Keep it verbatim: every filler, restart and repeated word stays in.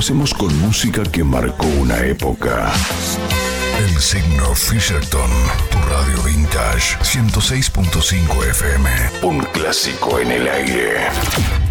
hacemos con música que marcó una época. El signo Fisherton, tu radio vintage, ciento seis punto cinco F M. Un clásico en el aire.